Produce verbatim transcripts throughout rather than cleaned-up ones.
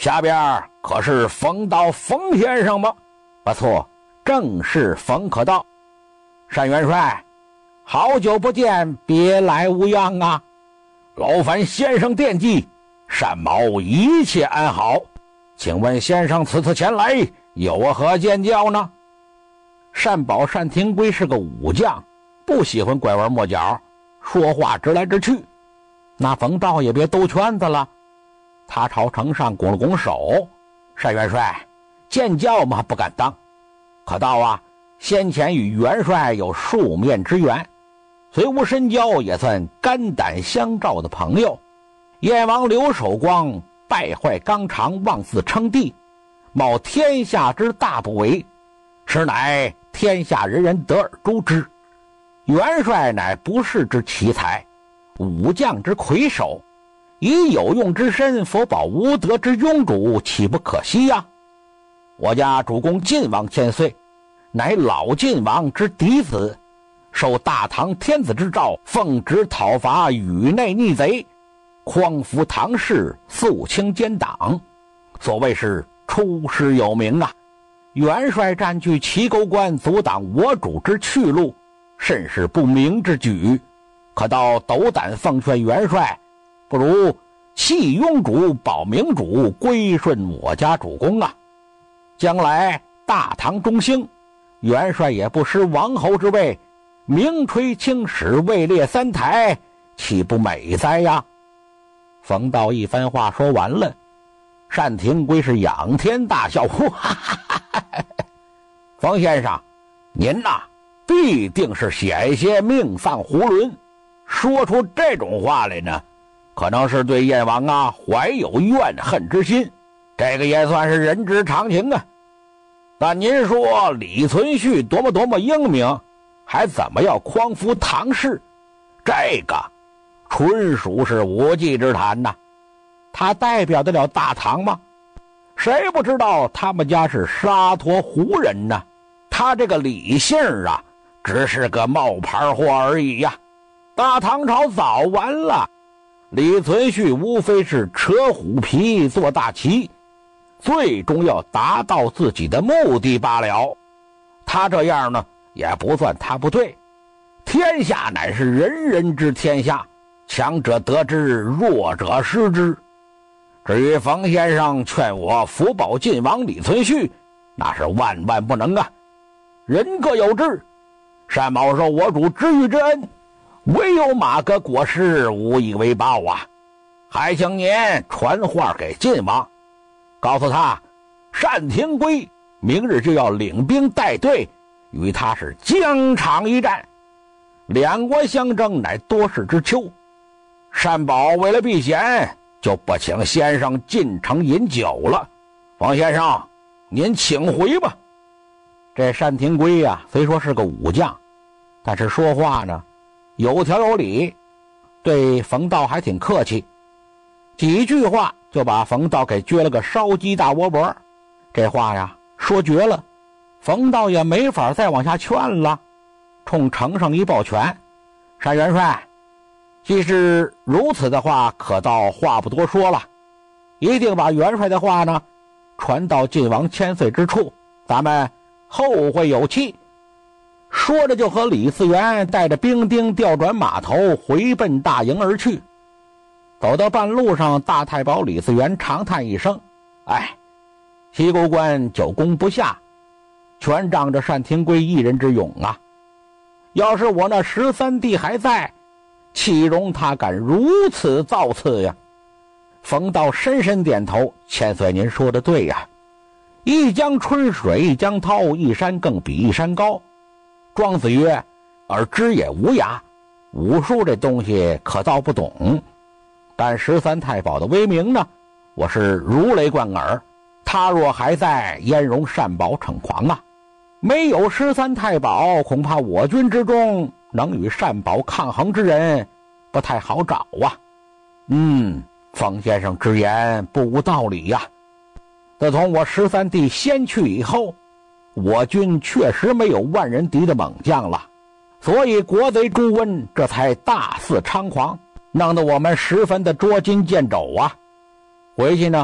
下边可是冯道冯先生吗？ 不错，正是冯可道。单元帅，好久不见，别来无恙啊！ 劳烦先生惦记，单某一切安好。请问先生此次前来有何见教呢？ 单宝单廷圭是个武将，不喜欢拐弯抹角，说话直来直去。那冯道也别兜圈子了，他朝城上拱了拱手：单元帅，见教嘛不敢当，可道啊，先前与元帅有数面之缘，虽无深交，也算肝胆相照的朋友。燕王刘守光败坏纲常，妄自称帝，冒天下之大不韪，实乃天下人人得而诛之。元帅乃不世之奇才，武将之魁首，以有用之身否保无德之庸主，岂不可惜呀？我家主公晋王千岁，乃老晋王之嫡子，受大唐天子之诏，奉旨讨伐宇内逆贼，匡扶唐氏，肃清奸党，所谓是出师有名啊！元帅占据齐沟关，阻挡我主之去路，甚是不明之举。可道斗胆奉劝元帅，不如弃庸主，保明主，归顺我家主公啊！将来大唐中兴，元帅也不失王侯之位，名垂青史，位列三台，岂不美哉呀？冯道一番话说完了，单廷圭是仰天大笑，哈哈哈哈！冯先生，您呐、啊，必定是险些命丧囫囵，说出这种话来呢，可能是对燕王啊怀有怨恨之心，这个也算是人之常情啊。但您说李存勖多么多么英明，还怎么要匡扶唐氏？这个纯属是无稽之谈呐！他代表得了大唐吗？谁不知道他们家是沙陀胡人呢？他这个李姓啊，只是个冒牌货而已呀！大唐朝早完了，李存勖无非是扯虎皮做大旗，最终要达到自己的目的罢了。他这样呢，也不算他不对。天下乃是人人之天下，强者得之，弱者失之。至于冯先生劝我辅保晋王李存勖，那是万万不能啊！人各有志，单某受我主知遇之恩，唯有马革裹尸，无以为报啊！还请您传话给晋王，告诉他单廷圭明日就要领兵带队与他是疆场一战，两国相争乃多事之秋，单宝为了避嫌，就不请先生进城饮酒了。王先生，您请回吧。这单廷圭呀、啊，虽说是个武将，但是说话呢有条有理，对冯道还挺客气，几句话就把冯道给撅了个烧鸡大窝脖。这话呀说绝了，冯道也没法再往下劝了，冲城上一抱拳：单元帅，既是如此的话，可道话不多说了，一定把元帅的话呢传到晋王千岁之处，咱们后会有期。说着就和李嗣源带着兵丁调转马头，回奔大营而去。走到半路上，大太保李嗣源长叹一声：哎，西沟关久攻不下，全仗着单廷圭一人之勇啊！要是我那十三弟还在，岂容他敢如此造次呀？冯道深深点头：千岁您说的对呀，一江春水一江涛，一山更比一山高。庄子曰：而知也无涯。武术这东西可道不懂，但十三太保的威名呢，我是如雷贯耳。他若还在，焉容单宝逞狂啊？没有十三太保，恐怕我军之中能与单宝抗衡之人不太好找啊。嗯，方先生之言不无道理呀、啊。自从我十三弟先去以后，我军确实没有万人敌的猛将了，所以国贼朱温这才大肆猖狂，弄得我们十分的捉襟见肘啊。回去呢，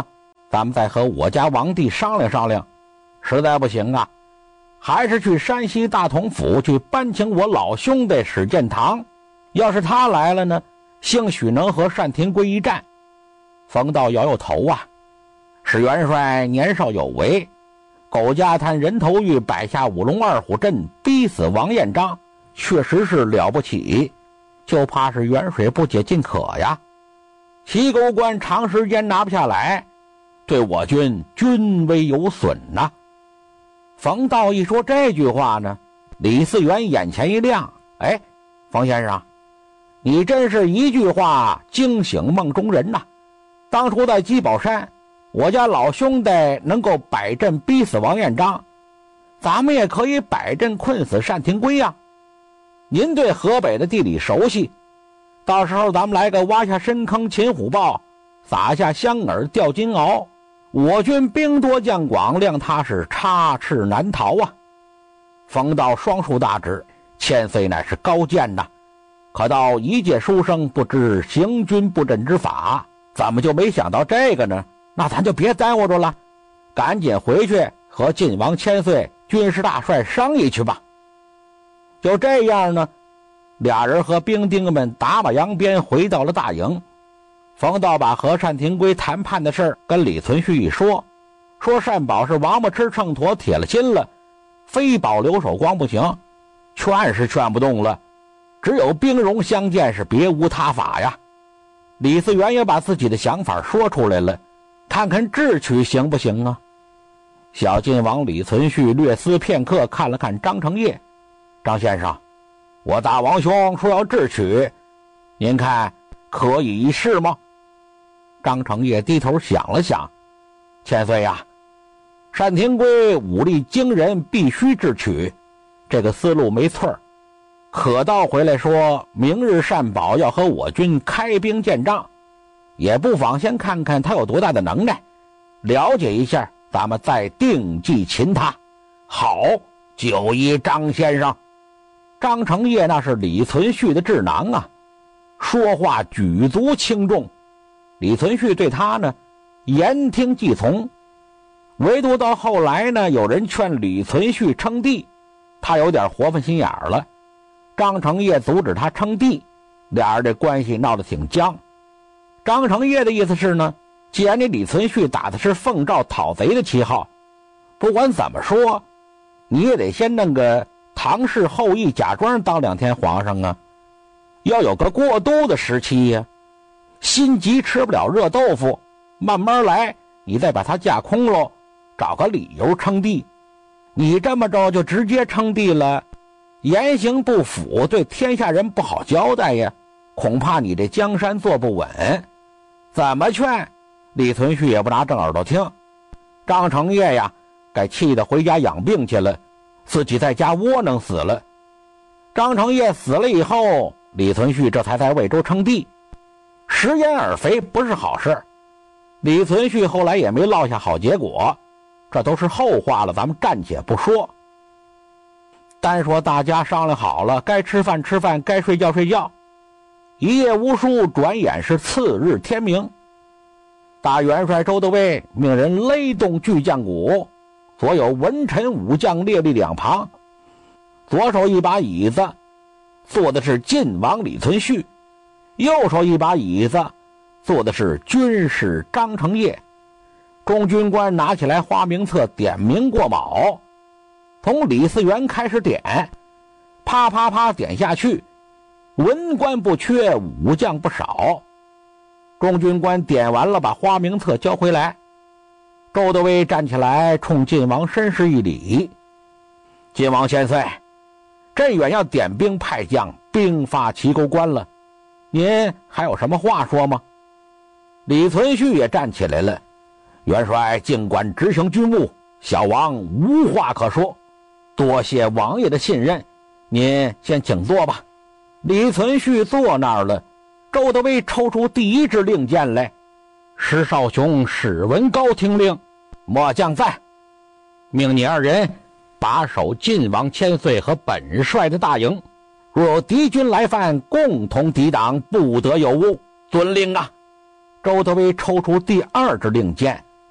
咱们再和我家王弟商量商量，实在不行啊，还是去山西大同府去搬请我老兄弟史建堂，要是他来了呢，兴许能和单廷圭一战。冯道摇摇头啊，史元帅年少有为，狗家滩人头峪摆下五龙二虎阵，逼死王彦章，确实是了不起，就怕是远水不解近渴呀。齐沟关长时间拿不下来，对我军军威有损呐、啊。冯道一说这句话呢，李嗣源眼前一亮，哎，冯先生，你真是一句话惊醒梦中人呐、啊！当初在鸡宝山，我家老兄弟能够摆阵逼死王彦章，咱们也可以摆阵困死单廷圭呀。您对河北的地理熟悉，到时候咱们来个挖下深坑擒虎豹，撒下香饵钓金鳌，我军兵多将广，谅他是插翅难逃啊。冯道双竖大指，千岁乃是高见呐，可道一介书生不知行军布阵之法，怎么就没想到这个呢？那咱就别耽误着了，赶紧回去和晋王千岁军事大帅商议去吧。就这样呢，俩人和兵丁们打马扬鞭回到了大营。冯道把和单廷圭谈判的事跟李存勖一说，说单宝是王八吃秤砣，铁了心了，非保留守光不行，劝是劝不动了，只有兵戎相见，是别无他法呀。李嗣源也把自己的想法说出来了，看看智取行不行啊？小晋王李存勖略思片刻，看了看张承业，张先生，我大王兄说要智取，您看可以一试吗？张承业低头想了想，千岁呀，单廷圭武力惊人，必须智取，这个思路没错。可道回来说明日单宝要和我军开兵见仗，也不妨先看看他有多大的能耐，了解一下，咱们再定计擒他。好，就依张先生。张承业那是李存勖的智囊啊，说话举足轻重。李存勖对他呢言听计从，唯独到后来呢，有人劝李存勖称帝，他有点活分心眼了。张承业阻止他称帝，俩人这关系闹得挺僵。张承业的意思是呢，既然你李存勖打的是奉诏讨贼的旗号，不管怎么说，你也得先弄个唐氏后裔假装当两天皇上啊，要有个过渡的时期呀、啊。心急吃不了热豆腐，慢慢来，你再把他架空喽，找个理由称帝。你这么着就直接称帝了，言行不符，对天下人不好交代呀，恐怕你这江山坐不稳。怎么劝李存勖也不拿正耳朵听。张承业呀，该气得回家养病去了，自己在家窝囊死了。张承业死了以后，李存勖这才在魏州称帝，食言而肥不是好事。李存勖后来也没落下好结果，这都是后话了，咱们暂且不说。单说大家商量好了，该吃饭吃饭，该睡觉睡觉。一夜无书，转眼是次日天明。大元帅周德威命人勒动巨将鼓，所有文臣武将列立两旁，左手一把椅子，坐的是晋王李存勖，右手一把椅子，坐的是军士张承业。中军官拿起来花名册，点名过卯，从李嗣源开始点，啪啪啪点下去，文官不缺，武将不少。中军官点完了，把花名册交回来。周德威站起来，冲晋王深施一礼：“晋王千岁，朕远要点兵派将，兵发齐沟关了，您还有什么话说吗？”李存勖也站起来了：“元帅尽管执行军务，小王无话可说，多谢王爷的信任，您先请坐吧。”李存勖坐那儿了。周德威抽出第一支令箭来：“石少雄、史文高听令，末将在，命你二人把守晋王千岁和本帅的大营，若有敌军来犯，共同抵挡，不得有误。遵令啊！”周德威抽出第二支令箭：“